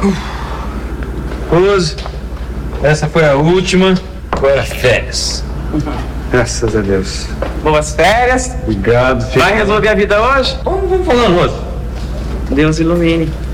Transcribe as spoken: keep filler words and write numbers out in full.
Rose, essa foi a última. Agora férias. Graças a Deus. Boas férias. Obrigado, filho. Vai resolver a vida hoje? Vamos, vamos falando, Rose. Deus ilumine.